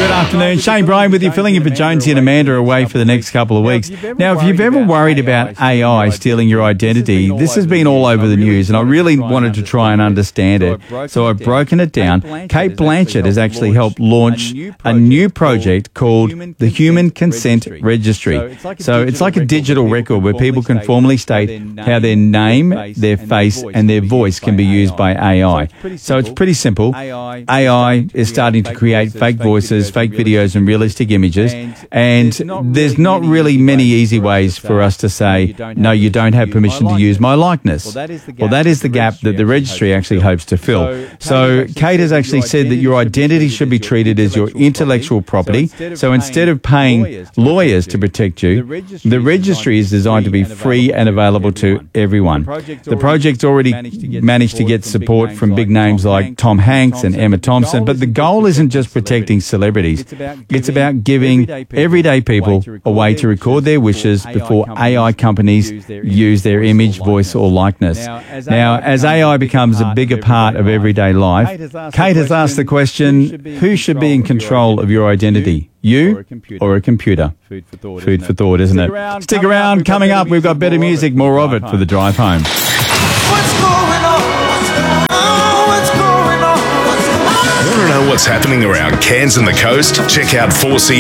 Good afternoon. Shane Bryan with you, filling in for Jonesy and Amanda away for the next couple of weeks. Now, if you've ever worried about AI stealing your identity, this has been all over the news, and I really wanted to try and understand it. So I've broken it down. Cate Blanchett has actually helped launch a new project called the Human Consent Registry. So it's like a digital record where people can formally state how their name, their face, and their voice can be used by AI. So it's pretty simple. AI is starting to create fake voices, fake videos, and realistic images. And there's not really many easy ways for us to say, no, you don't have permission to use my likeness. Well, that is the gap that the registry actually hopes to fill. So Kate has actually said that your identity should be treated as your intellectual property. So instead of paying lawyers to protect you, the registry is designed to be free and available to everyone. The project's already managed to get support from big names like Tom Hanks and Emma Thompson, but the goal isn't just protecting celebrities. It's about giving everyday people a way to record their wishes before AI companies use their image, voice, or likeness. Now, as AI becomes a bigger part of everyday life, Kate has asked the question, who should be in control of your identity? You or a computer? Food for thought, isn't it? Stick around. Coming up, we've got better music, more of it for the drive home. What's going on? What's going on? Want to know what's happening around Cairns and the coast? Check out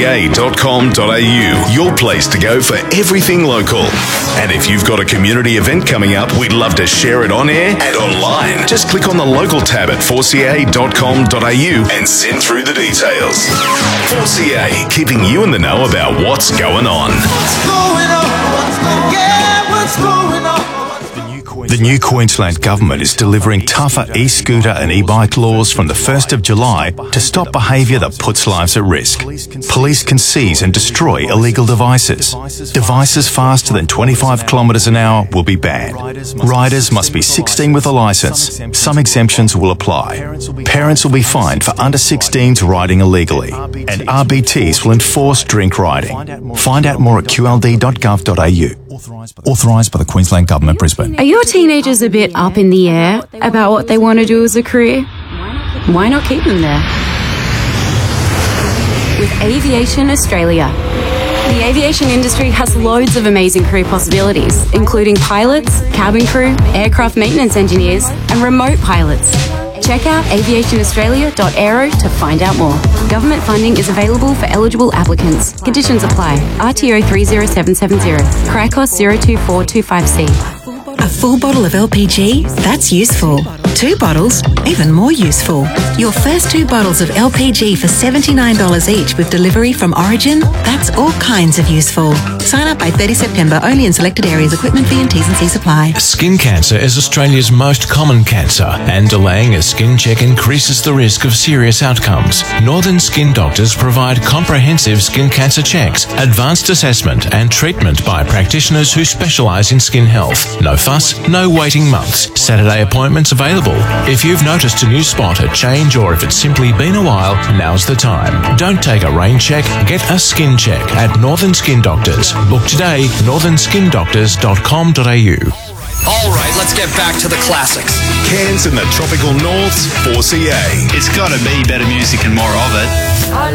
4ca.com.au, your place to go for everything local. And if you've got a community event coming up, we'd love to share it on air and online. Just click on the local tab at 4ca.com.au and send through the details. 4ca, keeping you in the know about what's going on. What's going on? Yeah, what's going on? The new Queensland Government is delivering tougher e-scooter and e-bike laws from the 1st of July to stop behaviour that puts lives at risk. Police can seize and destroy illegal devices. Devices faster than 25 kilometres an hour will be banned. Riders must be 16 with a licence. Some exemptions will apply. Parents will be fined for under 16s riding illegally. And RBTs will enforce drink riding. Find out more at qld.gov.au. Authorised by the Queensland Government, Brisbane. Are your teenagers a bit up in the air about what they want to do as a career? Why not keep them there? With Aviation Australia. The aviation industry has loads of amazing career possibilities, including pilots, cabin crew, aircraft maintenance engineers, and remote pilots. Check out aviationaustralia.aero to find out more. Government funding is available for eligible applicants. Conditions apply. RTO 30770. Cricos 02425C. A full bottle of LPG? That's useful. 2 bottles? Even more useful. Your first 2 bottles of LPG for $79 each with delivery from Origin? That's all kinds of useful. Sign up by 30 September only in selected areas. Equipment fee and T's and C's apply. Skin cancer is Australia's most common cancer, and delaying a skin check increases the risk of serious outcomes. Northern Skin Doctors provide comprehensive skin cancer checks, advanced assessment and treatment by practitioners who specialise in skin health. No fuss, no waiting months. Saturday appointments available. If you've noticed a new spot, a change, or if it's simply been a while, now's the time. Don't take a rain check, get a skin check at Northern Skin Doctors. Book today, northernskindoctors.com.au. Alright, let's get back to the classics. Cairns and the tropical north's 4ca. It's got to be better music and more of it.